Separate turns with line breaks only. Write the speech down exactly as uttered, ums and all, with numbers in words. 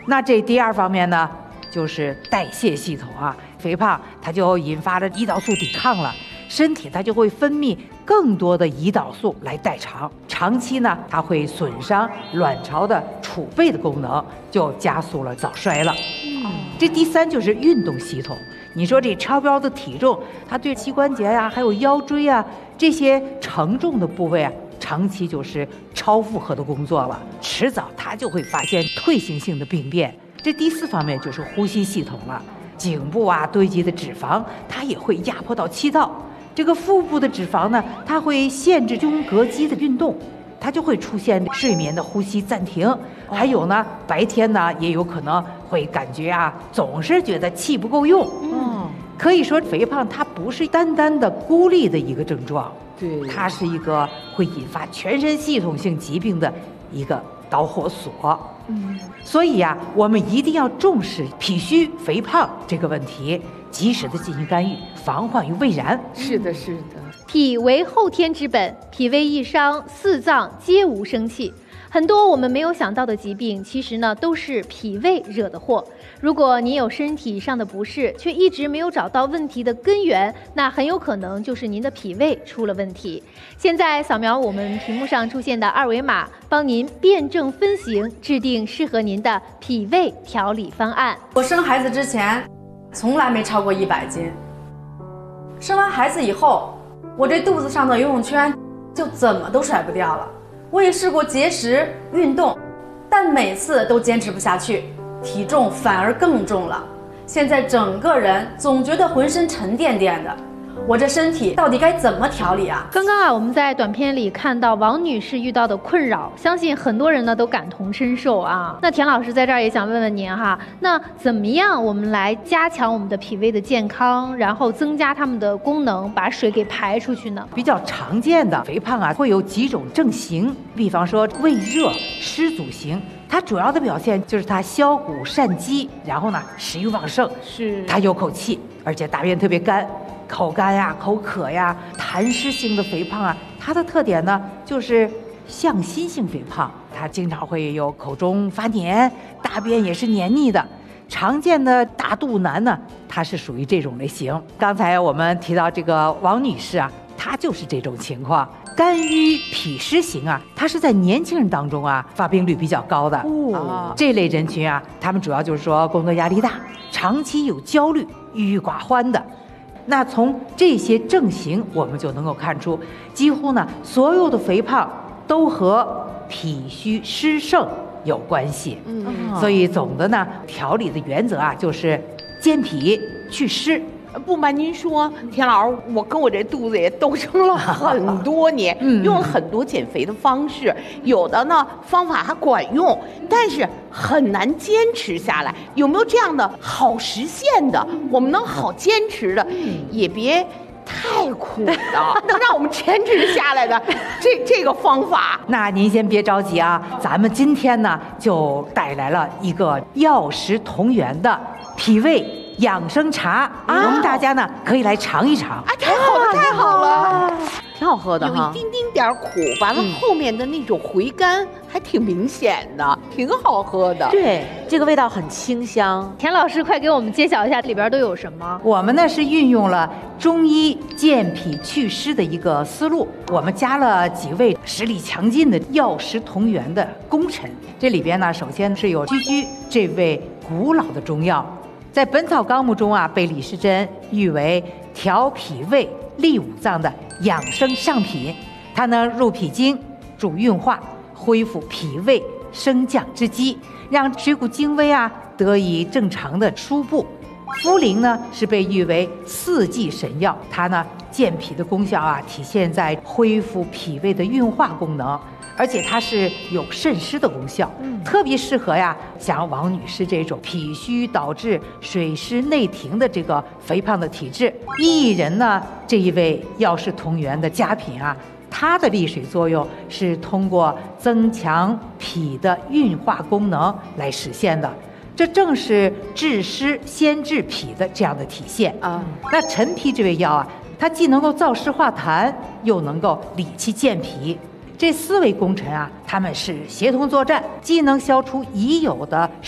那这第二方面呢，就是代谢系统啊，肥胖它就引发了胰岛素抵抗了，身体它就会分泌更多的胰岛素来代偿，长期呢它会损伤卵巢的储备的功能，就加速了早衰了。嗯，这第三就是运动系统。你说这超标的体重，它对膝关节呀、啊，还有腰椎啊这些承重的部位啊，长期就是超负荷的工作了，迟早它就会发现退行性的病变。这第四方面就是呼吸系统了，颈部啊堆积的脂肪，它也会压迫到气道。这个腹部的脂肪呢，它会限制胸膈肌的运动，它就会出现睡眠的呼吸暂停。还有呢，白天呢也有可能会感觉啊，总是觉得气不够用。嗯，可以说肥胖它不是单单的孤立的一个症状，对，它是一个会引发全身系统性疾病的一个导火索。嗯，所以呀、啊，我们一定要重视脾虚肥胖这个问题，及时的进行干预，防患于未然。
是的，是的。
脾为后天之本，脾胃一伤，四脏皆无生气。很多我们没有想到的疾病，其实呢都是脾胃惹的祸。如果您有身体上的不适，却一直没有找到问题的根源，那很有可能就是您的脾胃出了问题。现在扫描我们屏幕上出现的二维码，帮您辨证分型，制定适合您的脾胃调理方案。
我生孩子之前，从来没超过一百斤。生完孩子以后，我这肚子上的游泳圈就怎么都甩不掉了。我也试过节食运动，但每次都坚持不下去，体重反而更重了。现在整个人总觉得浑身沉甸甸的，我这身体到底该怎么调理啊？
刚刚啊，我们在短片里看到王女士遇到的困扰，相信很多人呢都感同身受啊。那田老师在这儿也想问问您哈，那怎么样我们来加强我们的脾胃的健康，然后增加它们的功能，把水给排出去呢？
比较常见的肥胖啊，会有几种症型，比方说胃热湿阻型。它主要的表现就是它消谷善饥，然后呢食欲旺盛，是它有口气，而且大便特别干，口干呀、口渴呀。痰湿性的肥胖啊，它的特点呢就是向心性肥胖，它经常会有口中发黏，大便也是黏腻的。常见的大肚腩呢，它是属于这种类型。刚才我们提到这个王女士啊，她就是这种情况。肝郁脾湿型啊，它是在年轻人当中啊发病率比较高的。哦，这类人群啊，他们主要就是说工作压力大，长期有焦虑、郁郁寡欢的。那从这些症型，我们就能够看出，几乎呢所有的肥胖都和脾虚湿盛有关系。嗯，所以总的呢，调理的原则啊，就是健脾祛湿。
不瞒您说，田老师，我跟我这肚子也斗争了很多年，嗯、用了很多减肥的方式，有的呢方法还管用，但是很难坚持下来。有没有这样的好实现的，我们能好坚持的，也别太苦的，能让我们坚持下来的这这个方法？
那您先别着急啊，咱们今天呢就带来了一个药食同源的脾胃养生茶，啊、我们大家呢可以来尝一尝。
啊，太好了，太好了，
挺好喝的哈，
有一丁丁点苦，完了后面的那种回甘还挺明显的，挺好喝的。
对，这个味道很清香。
田老师，快给我们揭晓一下里边都有什么？
我们呢是运用了中医健脾祛湿的一个思路，我们加了几味实力强劲的药食同源的功臣。这里边呢，首先是有居居这味古老的中药。在《本草纲目》中啊，被李时珍誉为调脾胃、利五脏的养生上品。它能入脾经、助运化、恢复脾胃升降之机，让水谷精微啊得以正常的输布。茯苓呢是被誉为四季神药，它呢健脾的功效啊体现在恢复脾胃的运化功能。而且它是有渗湿的功效，嗯、特别适合呀像王女士这种脾虚导致水湿内停的这个肥胖的体质。薏仁呢这一味药食同源的佳品啊，它的利水作用是通过增强脾的运化功能来实现的。这正是治湿先治脾的这样的体现啊。那陈皮这味药啊，它既能够燥湿化痰，又能够理气健脾。这四位功臣啊，他们是协同作战，既能消除已有的